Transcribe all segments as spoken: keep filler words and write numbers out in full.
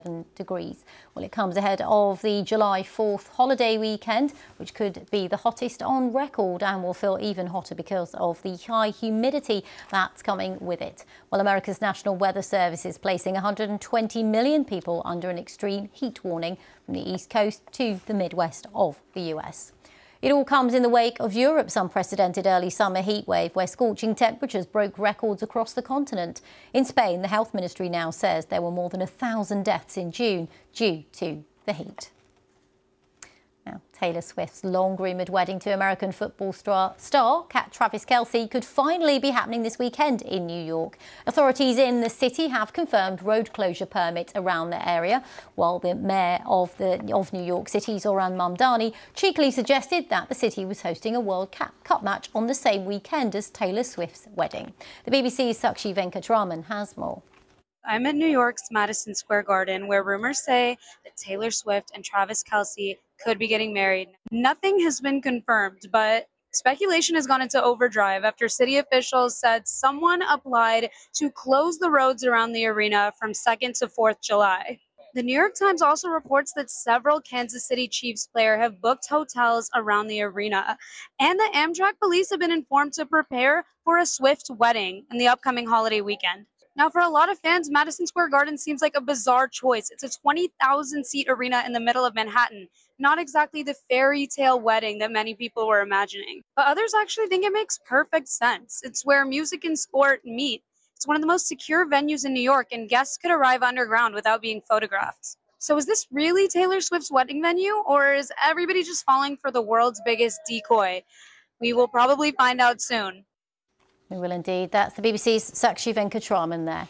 degrees. Well, it comes ahead of the July fourth holiday weekend, which could be the hottest on record and will feel even hotter because of the high humidity that's coming with it. Well, America's National Weather Service is placing one hundred twenty million people under an extreme heat warning from the East Coast to the Midwest of the U S. It all comes in the wake of Europe's unprecedented early summer heatwave, where scorching temperatures broke records across the continent. In Spain, the health ministry now says there were more than a thousand deaths in June due to the heat. Now, Taylor Swift's long-rumoured wedding to American football star, star Cat Travis Kelce could finally be happening this weekend in New York. Authorities in the city have confirmed road closure permits around the area, while the mayor of, the, of New York City, Zohran Mamdani, cheekily suggested that the city was hosting a World Cup match on the same weekend as Taylor Swift's wedding. The B B C's Sakshi Venkatraman has more. I'm at New York's Madison Square Garden, where rumors say that Taylor Swift and Travis Kelce could be getting married. Nothing has been confirmed, but speculation has gone into overdrive after city officials said someone applied to close the roads around the arena from second to fourth July. The New York Times also reports that several Kansas City Chiefs players have booked hotels around the arena, and the Amtrak police have been informed to prepare for a Swift wedding in the upcoming holiday weekend. Now, for a lot of fans, Madison Square Garden seems like a bizarre choice. It's a twenty thousand seat arena in the middle of Manhattan, not exactly the fairy tale wedding that many people were imagining. But others actually think it makes perfect sense. It's where music and sport meet. It's one of the most secure venues in New York, and guests could arrive underground without being photographed. So is this really Taylor Swift's wedding venue, or is everybody just falling for the world's biggest decoy? We will probably find out soon. We will indeed. That's the B B C's Sakshi Venkatraman there.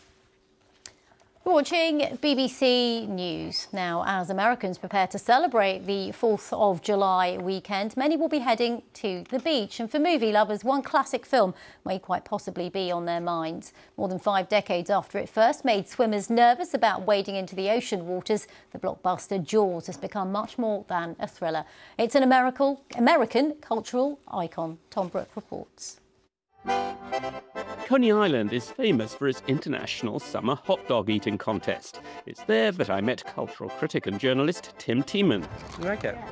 You're watching B B C News. Now, as Americans prepare to celebrate the fourth of July weekend, many will be heading to the beach. And for movie lovers, one classic film may quite possibly be on their minds. More than five decades after it first made swimmers nervous about wading into the ocean waters, the blockbuster Jaws has become much more than a thriller. It's an American, American cultural icon. Tom Brooke reports. Coney Island is famous for its international summer hot dog eating contest. It's there that I met cultural critic and journalist Tim Tiemann. You like it?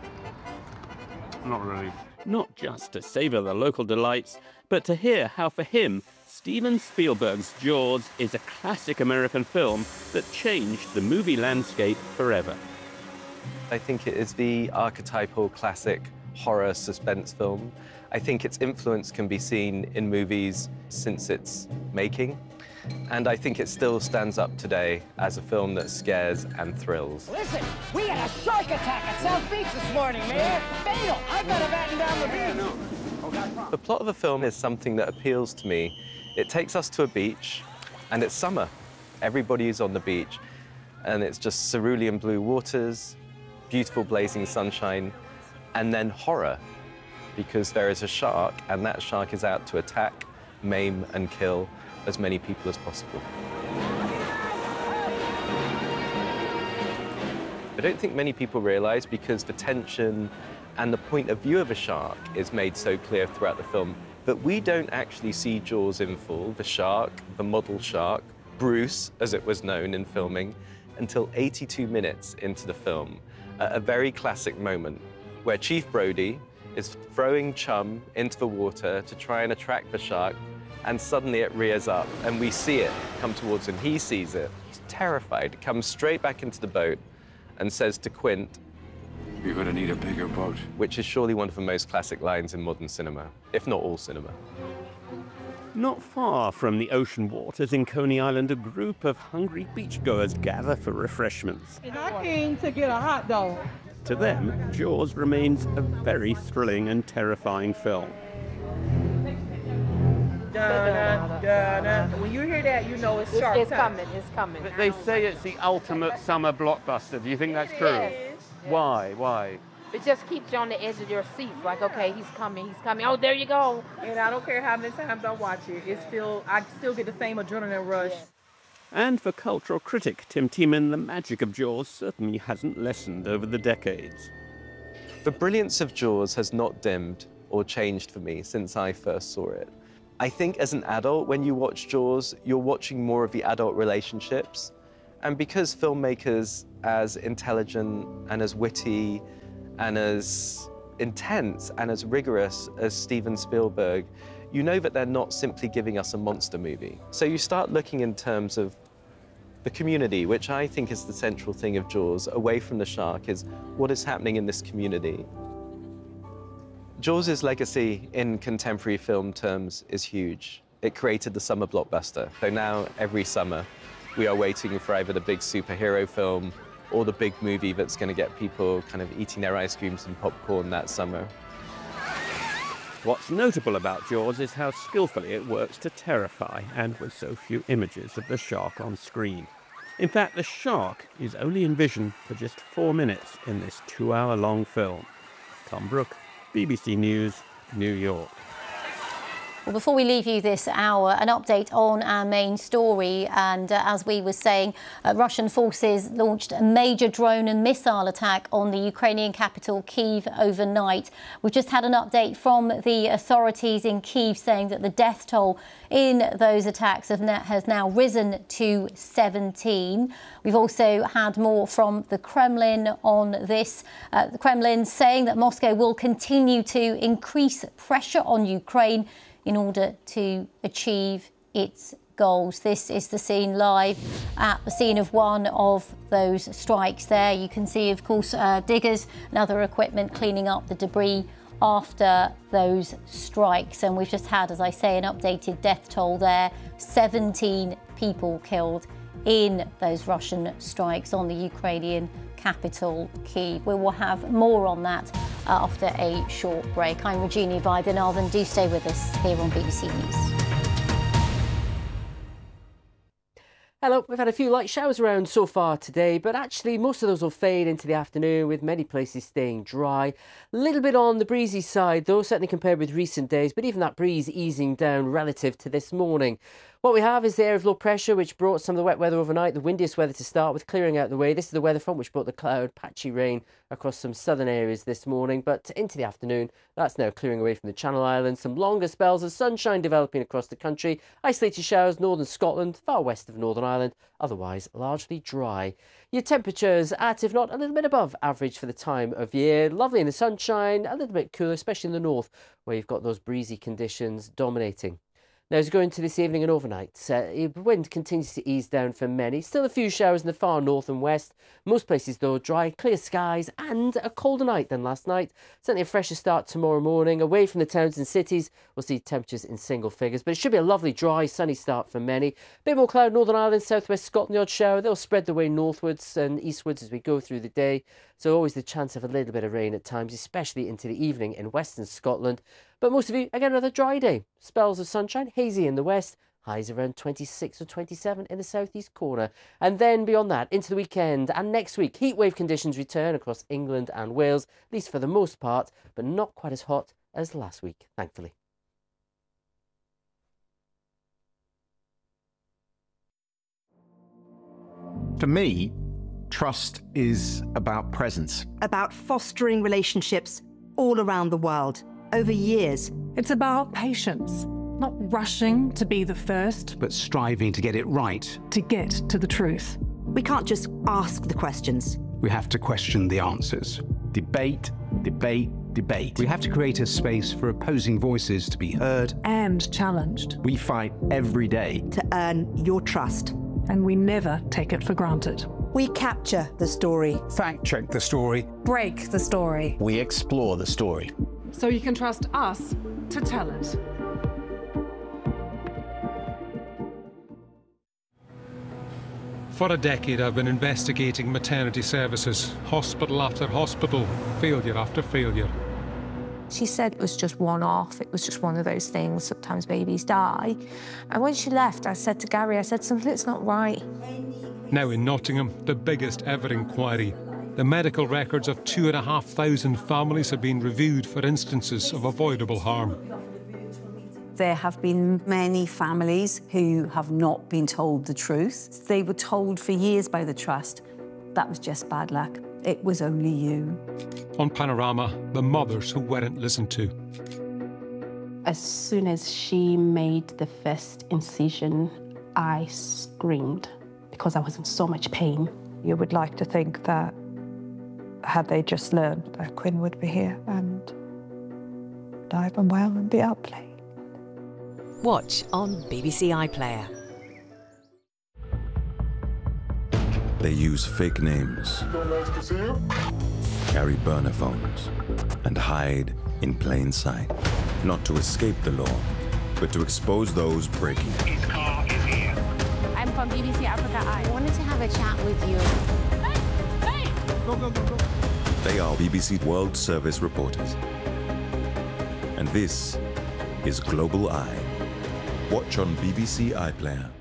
Not really. Not just to savour the local delights, but to hear how for him, Steven Spielberg's Jaws is a classic American film that changed the movie landscape forever. I think it is the archetypal classic horror suspense film. I think its influence can be seen in movies since its making, and I think it still stands up today as a film that scares and thrills. Listen, we had a shark attack at South Beach this morning, man. Fatal! I gotta batten down the beach. The plot of the film is something that appeals to me. It takes us to a beach, and it's summer. Everybody is on the beach, and it's just cerulean blue waters, beautiful blazing sunshine, and then horror, because there is a shark, and that shark is out to attack, maim, and kill as many people as possible. I don't think many people realize, because the tension and the point of view of a shark is made so clear throughout the film, that we don't actually see Jaws in full, the shark, the model shark, Bruce, as it was known in filming, until eighty-two minutes into the film, at a very classic moment where Chief Brody is throwing chum into the water to try and attract the shark, and suddenly it rears up, and we see it come towards him. He sees it, he's terrified, comes straight back into the boat and says to Quint, "You're gonna need a bigger boat." Which is surely one of the most classic lines in modern cinema, if not all cinema. Not far from the ocean waters in Coney Island, a group of hungry beachgoers gather for refreshments. I came to get a hot dog. To them, Jaws remains a very thrilling and terrifying film. Da, da, da. When you hear that, you know it's shark It's time. coming, it's coming. They say it's the ultimate summer blockbuster. Do you think that's true? Yes. Why? Why? It just keeps you on the edge of your seat. Like, okay, he's coming, he's coming. Oh, there you go. And I don't care how many times I watch it, it's still, I still get the same adrenaline rush. Yes. And for cultural critic Tim Tiemann, the magic of Jaws certainly hasn't lessened over the decades. The brilliance of Jaws has not dimmed or changed for me since I first saw it. I think as an adult, when you watch Jaws, you're watching more of the adult relationships And because filmmakers as intelligent and as witty and as intense and as rigorous as Steven Spielberg, you know that they're not simply giving us a monster movie. So you start looking in terms of the community, which I think is the central thing of Jaws, away from the shark, is what is happening in this community. Jaws' legacy in contemporary film terms is huge. It created the summer blockbuster. So now, every summer, we are waiting for either the big superhero film or the big movie that's going to get people kind of eating their ice creams and popcorn that summer. What's notable about Jaws is how skillfully it works to terrify, and with so few images of the shark on screen. In fact, the shark is only in vision for just four minutes in this two-hour-long film. Tom Brooke, B B C News, New York. Well, before we leave you this hour, an update on our main story. And uh, as we were saying, uh, Russian forces launched a major drone and missile attack on the Ukrainian capital, Kyiv, overnight. We've just had an update from the authorities in Kyiv saying that the death toll in those attacks have now, has now risen to seventeen. We've also had more from the Kremlin on this. Uh, the Kremlin saying that Moscow will continue to increase pressure on Ukraine in order to achieve its goals. This is the scene live at the scene of one of those strikes there. You can see, of course, uh, diggers and other equipment cleaning up the debris after those strikes. And we've just had, as I say, an updated death toll there. seventeen people killed in those Russian strikes on the Ukrainian capital, Kyiv. We will have more on that uh, after a short break. I'm Regina Vaidyanathan. Do stay with us here on B B C News. Hello, we've had a few light showers around so far today, but actually most of those will fade into the afternoon with many places staying dry. A little bit on the breezy side though, certainly compared with recent days, but even that breeze easing down relative to this morning. What we have is the area of low pressure, which brought some of the wet weather overnight, the windiest weather to start with, clearing out the way. This is the weather front, which brought the cloud, patchy rain across some southern areas this morning. But into the afternoon, that's now clearing away from the Channel Islands. Some longer spells of sunshine developing across the country. Isolated showers, northern Scotland, far west of Northern Ireland. Otherwise, largely dry. Your temperatures at, if not a little bit above average for the time of year. Lovely in the sunshine, a little bit cooler, especially in the north, where you've got those breezy conditions dominating. Now, as we go into this evening and overnight, uh, wind continues to ease down for many. Still a few showers in the far north and west. Most places, though, dry, clear skies and a colder night than last night. Certainly a fresher start tomorrow morning. Away from the towns and cities, we'll see temperatures in single figures. But it should be a lovely, dry, sunny start for many. A bit more cloud, Northern Ireland, southwest Scotland, the odd shower. They'll spread their way northwards and eastwards as we go through the day. So always the chance of a little bit of rain at times, especially into the evening in western Scotland. But most of you, again, another dry day. Spells of sunshine, hazy in the west, highs around twenty-six or twenty-seven in the southeast corner. And then beyond that, into the weekend and next week, heatwave conditions return across England and Wales, at least for the most part, but not quite as hot as last week, thankfully. For me, trust is about presence. About fostering relationships all around the world, over years. It's about patience, not rushing to be the first, but striving to get it right. To get to the truth. We can't just ask the questions. We have to question the answers. Debate, debate, debate. We have to create a space for opposing voices to be heard and challenged. We fight every day to earn your trust. And we never take it for granted. We capture the story. Fact check the story. Break the story. We explore the story. So you can trust us to tell it. For a decade, I've been investigating maternity services, hospital after hospital, failure after failure. She said it was just one-off, it was just one of those things, sometimes babies die. And when she left, I said to Gary, I said, something's not right. Now in Nottingham, the biggest ever inquiry. The medical records of two and a half thousand families have been reviewed for instances of avoidable harm. There have been many families who have not been told the truth. They were told for years by the Trust that was just bad luck. It was only you. On Panorama, the mothers who weren't listened to. As soon as she made the first incision, I screamed because I was in so much pain. You would like to think that had they just learned that Quinn would be here and alive and well and be out playing. Watch on B B C iPlayer. They use fake names, Nice to see you. carry burner phones, and hide in plain sight. Not to escape the law, but to expose those breaking it. His car is here. I'm from B B C Africa Eye. I wanted to have a chat with you. Hey! Hey! Go, go, go, go. They are B B C World Service reporters. And this is Global Eye. Watch on B B C iPlayer.